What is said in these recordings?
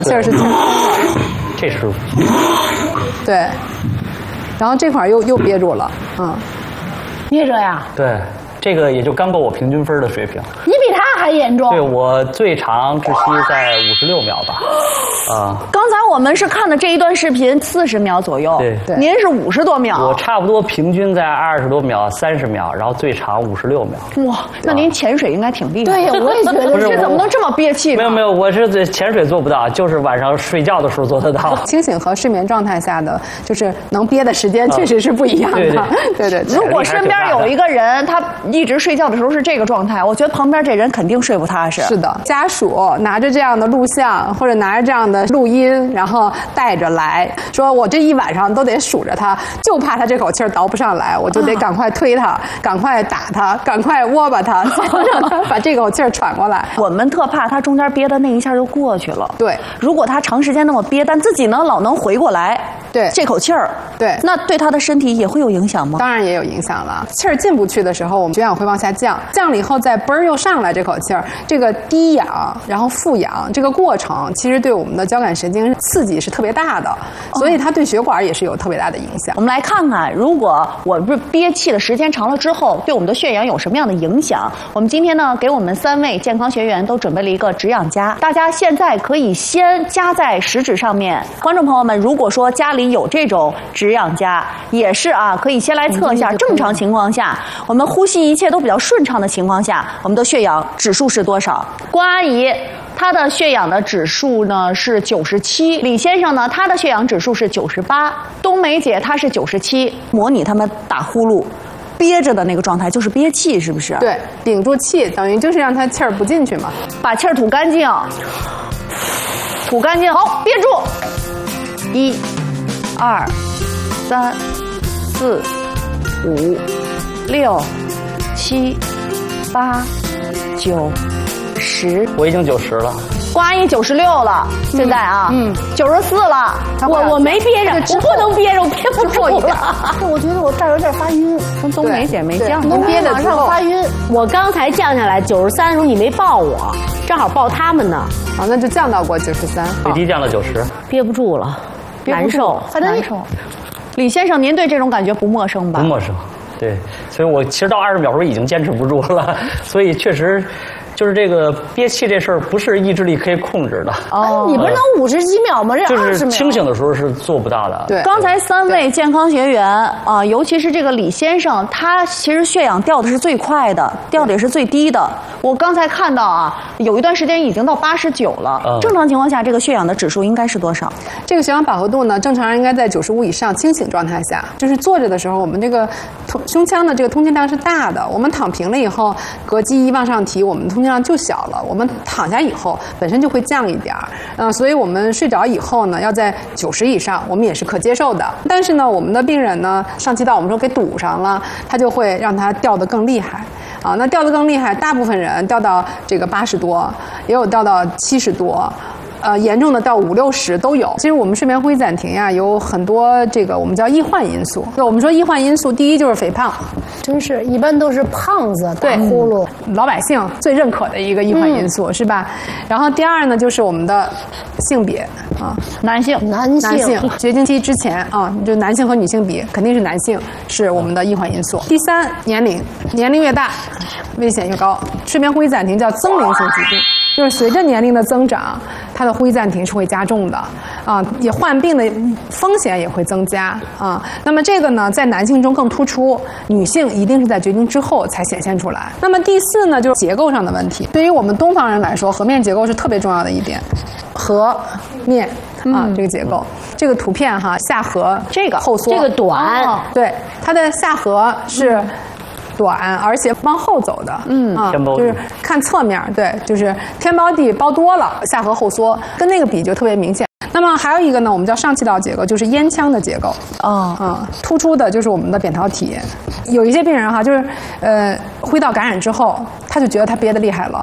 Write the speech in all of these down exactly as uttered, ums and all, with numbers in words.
气儿是气儿， 这师傅， 对，然后这块儿又又憋住了，嗯， 你也这样？ 对，这个也就刚够我平均分的水平。 你比他还严重。 对，我最长窒息在五十六秒吧。啊， 刚才我们是看的这一段视频四十秒左右， 对对您是五十多秒。 我差不多平均在二十多秒、三十秒，然后最长五十六秒。 哇，那您潜水应该挺厉害。 对呀，我也觉得不是这怎么能这么憋气呢？ 没有没有，我是潜水做不到，就是晚上睡觉的时候做得到。 清醒和睡眠状态下的，就是能憋的时间确实是不一样的。 啊、对对 对, 对。 如果身边有一个人，他一直睡觉的时候是这个状态，我觉得旁边这人肯定睡不踏实。 是的，家属拿着这样的录像或者拿着这样的录音，然后带着来说，我这一晚上都得数着他，就怕他这口气儿倒不上来，我就得赶快推他，赶快打他，赶快窝巴他，让他把这口气儿喘过来。 我们特怕他中间憋的那一下就过去了。 对， 如果他长时间那么憋，但自己呢老能回过来， 对这口气儿， 对， 那对他的身体也会有影响吗？ 当然也有影响了。气儿进不去的时候，我们血氧会往下降，降了以后再嘣儿又上来，这口气儿，这个低氧然后负氧这个过程，其实对我们的交感神经刺激是特别大的，所以它对血管也是有特别大的影响。 我们来看看，如果我不是憋气的时间长了之后，对我们的血氧有什么样的影响？我们今天呢，给我们三位健康学员都准备了一个止氧夹，大家现在可以先夹在食指上面。观众朋友们，如果说家里有这种止氧夹，也是啊，可以先来测一下。正常情况下，我们呼吸一切都比较顺畅的情况下，我们的血氧指数是多少？关阿姨，她的血氧的指数呢是九十七，李先生呢他的血氧指数是九十八，冬梅姐她是九十七。模拟他们打呼噜憋着的那个状态，就是憋气，是不是？ 对，屏住气，等于就是让他气儿不进去嘛， 把气儿吐干净，吐干净，好，憋住，一、二、三、四、五、六、七、八、九、十。 我已经九十了。 关阿姨九十六了，现在啊，嗯，九十四了。 我我没憋着，我不能憋着，我憋不住了。 我觉得我这儿有点发晕，跟冬梅姐没降， 能憋得往上发晕。 我刚才降下来九十三的时候，你没抱我，正好抱他们呢。 啊，那就降到过九十三， 最低降到九十， 憋不住了，难受， 难受。李先生，您对这种感觉不陌生吧？ 不陌生，对，所以我其实到二十秒时候已经坚持不住了，所以确实。就是这个憋气这事儿不是意志力可以控制的。 哦，你不是能五十几秒吗？这就是清醒的时候是做不到的。 对， 刚才三位健康学员啊，尤其是这个李先生，他其实血氧掉的是最快的，掉的也是最低的。我刚才看到啊，有一段时间已经到八十九了。嗯、正常情况下，这个血氧的指数应该是多少？ 这个血氧饱和度呢，正常人应该在九十五以上，清醒状态下，就是坐着的时候，我们这个胸腔的这个通气量是大的。我们躺平了以后，膈肌一往上提，我们通气量就小了。我们躺下以后，本身就会降一点儿，嗯、呃，所以我们睡着以后呢，要在九十以上，我们也是可接受的。但是呢，我们的病人呢，上气道我们说给堵上了，它就会让它掉得更厉害。啊，那掉得更厉害，大部分人掉到这个八十多，也有掉到七十多。呃，严重的到五六十都有。其实我们睡眠呼吸暂停呀，有很多这个我们叫易患因素。就我们说易患因素，第一就是肥胖， 真是一般都是胖子打呼噜， 老百姓最认可的一个易患因素、嗯、是吧？然后第二呢，就是我们的性别啊， 男性， 男性， 男性绝经期之前啊，就男性和女性比，肯定是男性是我们的易患因素。第三，年龄，年龄越大，危险越高。睡眠呼吸暂停叫增龄性疾病。就是随着年龄的增长，它的呼吸暂停是会加重的，啊，也患病的风险也会增加啊。那么这个呢，在男性中更突出，女性一定是在绝经之后才显现出来。那么第四呢，就是结构上的问题。对于我们东方人来说，颌面结构是特别重要的一点，颌面啊、嗯、这个结构，这个图片哈，下颌这个后缩， 这个短， 哦、对，它的下颌是。嗯短，而且往后走的， 嗯啊，就是看侧面，对，就是天包地包多了，下颌后缩，跟那个比就特别明显。那么还有一个呢，我们叫上气道结构，就是咽腔的结构， 哦， 啊，突出的就是我们的扁桃体。有一些病人哈，就是呃，呼吸道感染之后，他就觉得他憋得厉害了。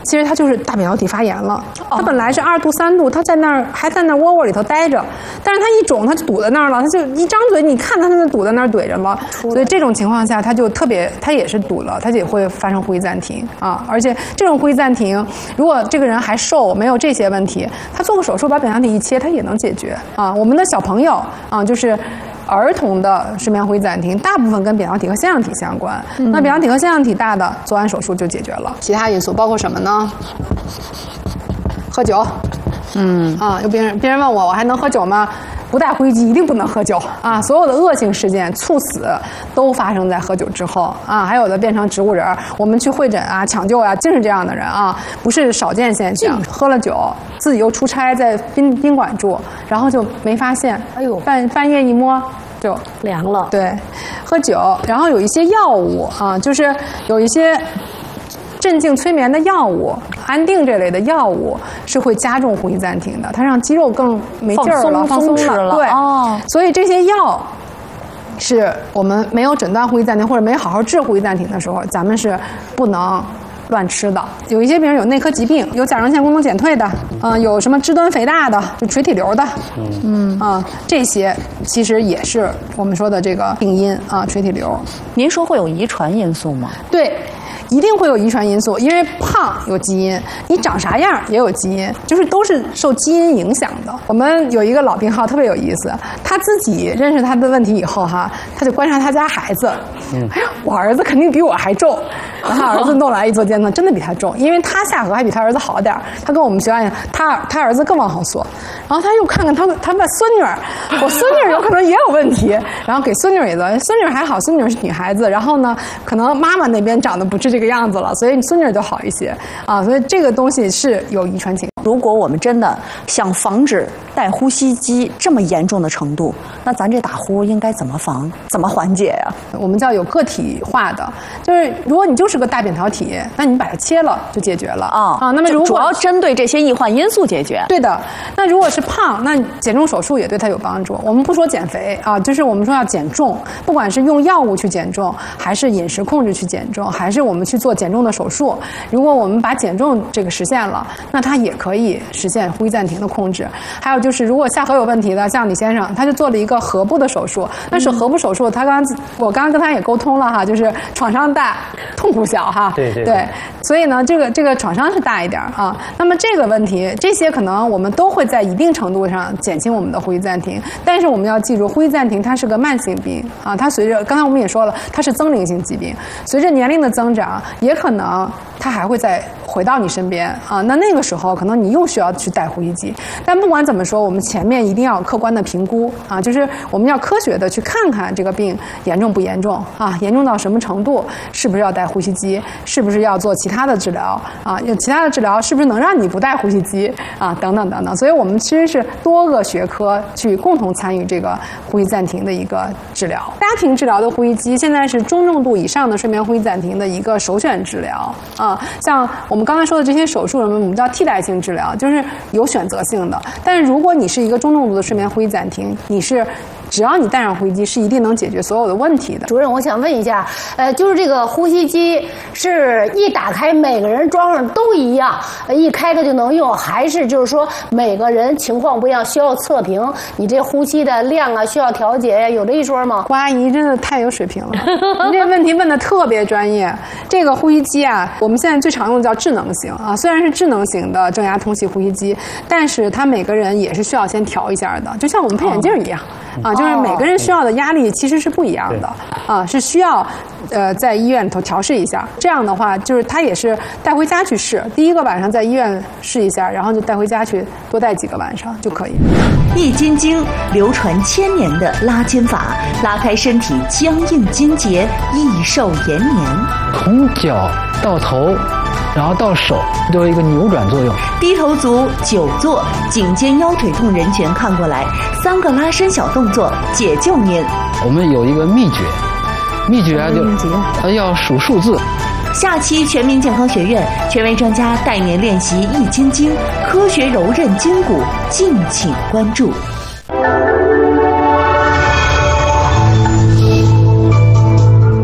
其实它就是大扁桃体发炎了。它本来是二度三度，它在那儿还在那窝窝里头待着，但是它一肿，它就堵在那儿了，它就一张嘴，你看它它就堵在那儿怼着了。所以这种情况下，它就特别，它也是堵了，它也会发生呼吸暂停啊。而且这种呼吸暂停，如果这个人还瘦，没有这些问题，他做个手术把扁桃体一切，他也能解决啊。我们的小朋友啊，就是儿童的睡眠呼吸暂停，大部分跟扁桃体和腺样体相关。嗯、那扁桃体和腺样体大的，做完手术就解决了。其他因素包括什么呢？喝酒。嗯啊，有别人别人问我，我还能喝酒吗？不带呼吸机一定不能喝酒啊！所有的恶性事件、猝死都发生在喝酒之后啊，还有的变成植物人。我们去会诊啊、抢救啊，尽是这样的人啊，不是少见现象。喝了酒，自己又出差在宾宾馆住，然后就没发现，哎呦，半半夜一摸就凉了。 对，喝酒，然后有一些药物啊，就是有一些镇静催眠的药物。安定这类的药物是会加重呼吸暂停的，它让肌肉更没劲儿了，放松了。对，哦，所以这些药是我们没有诊断呼吸暂停或者没好好治呼吸暂停的时候，咱们是不能乱吃的。有一些病人有内科疾病，有甲状腺功能减退的，嗯、呃，有什么肢端肥大的，就垂体瘤的，嗯啊、呃，这些其实也是我们说的这个病因啊，垂体瘤。 您说会有遗传因素吗？ 对。一定会有遗传因素，因为胖有基因，你长啥样也有基因，就是都是受基因影响的。我们有一个老病号特别有意思，他自己认识他的问题以后哈，他就观察他家孩子，嗯、哎呀，我儿子肯定比我还重。然后他儿子弄来一做监测，真的比他重，因为他下颌还比他儿子好点儿。他跟我们学校一样，他他儿子更往后缩。然后他又看看他他的孙女儿，我孙女儿有可能也有问题，然后给孙女儿也做，孙女儿还好，孙女儿是女孩子，然后呢，可能妈妈那边长得不是这个样子了，所以孙女儿就好一些啊。所以这个东西是有遗传情况。 如果我们真的想防止带呼吸机这么严重的程度，那咱这打呼应该怎么防？怎么缓解呀？ 我们叫有个体化的，就是如果你就是个大扁桃体，那你把它切了就解决了啊啊。那么如果主要针对这些易患因素解决。 对的。那如果是胖，那减重手术也对它有帮助。我们不说减肥啊，就是我们说要减重，不管是用药物去减重，还是饮食控制去减重，还是我们去做减重的手术。如果我们把减重这个实现了，那它也可以实现呼吸暂停的控制。还有就是，如果下颌有问题的，像李先生，他就做了一个颌部的手术。那是颌部手术，他刚我刚刚跟他也沟通了哈，就是创伤大，痛苦小哈。 对对对, 对。所以呢，这个这个创伤是大一点啊。那么这个问题，这些可能我们都会在一定程度上减轻我们的呼吸暂停。但是我们要记住，呼吸暂停它是个慢性病啊，它随着刚才我们也说了，它是增龄性疾病，随着年龄的增长，也可能它还会再回到你身边啊。那那个时候可能你又需要去带呼吸机。但不管怎么说，我们前面一定要客观的评估啊，就是我们要科学的去看看这个病严重不严重啊，严重到什么程度，是不是要带呼吸机，是不是要做其他的治疗啊？有其他的治疗是不是能让你不带呼吸机啊？等等等等。所以我们其实是多个学科去共同参与这个呼吸暂停的一个治疗。家庭治疗的呼吸机现在是中重度以上的睡眠呼吸暂停的一个首选治疗啊。像我们刚才说的这些手术，我们叫替代性治疗，就是有选择性的。但是如果你是一个中重度的睡眠呼吸暂停，你是只要你带上呼吸机，是一定能解决所有的问题的。 主任，我想问一下，呃，就是这个呼吸机是一打开每个人装上都一样，一开开就能用，还是就是说每个人情况不一样，需要测评你这呼吸的量啊，需要调节呀？有这一说吗？ 胡阿姨真的太有水平了，您这个问题问的特别专业。这个呼吸机啊，我们现在最常用的叫智能型啊，虽然是智能型的正压通气呼吸机，但是它每个人也是需要先调一下的，就像我们配眼镜一样。啊，就是每个人需要的压力其实是不一样的啊，是需要呃在医院里头调试一下。这样的话，就是他也是带回家去试，第一个晚上在医院试一下，然后就带回家去多带几个晚上就可以。 易筋经流传千年的拉筋法，拉开身体僵硬筋结，益寿延年。 从脚到头，然后到手，都有一个扭转作用。 低头族、久坐、颈肩腰腿痛人群看过来，三个拉伸小动作解救您。 我们有一个秘诀，秘诀啊就呃要数数字。 下期全民健康学院权威专家带您练习易筋经，科学柔韧筋骨，敬请关注。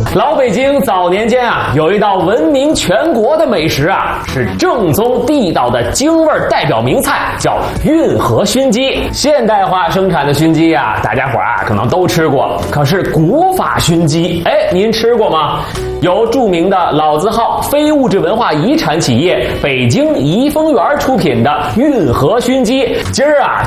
老北京早年间啊，有一道闻名全国的美食啊，是正宗地道的京味代表名菜，叫运河熏鸡。现代化生产的熏鸡啊，大家伙啊可能都吃过，可是古法熏鸡，哎，您吃过吗？由著名的老字号非物质文化遗产企业北京怡丰园出品的运河熏鸡，今儿啊